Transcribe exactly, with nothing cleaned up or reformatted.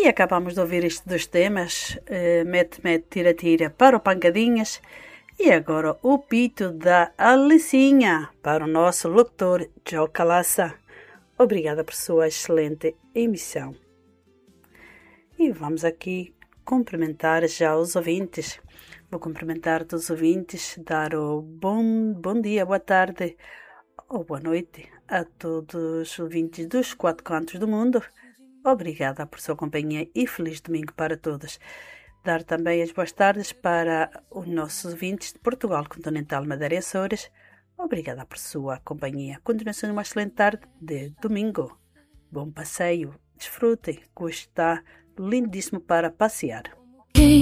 E acabamos de ouvir estes dois temas, uh, Mete, Mete, Tira, Tira para o Pancadinhas e agora o pito da Alicinha para o nosso locutor Joe Calaça. Obrigada por sua excelente emissão. E vamos aqui cumprimentar já os ouvintes. Vou cumprimentar todos os ouvintes, dar o bom, bom dia, boa tarde ou boa noite a todos os ouvintes dos quatro cantos do mundo. Obrigada por sua companhia e feliz domingo para todos. Dar também as boas tardes para os nossos ouvintes de Portugal Continental, Madeira e Açores. Obrigada por sua companhia. Continuação de uma excelente tarde de domingo. Bom passeio, desfrutem, que hoje está lindíssimo para passear.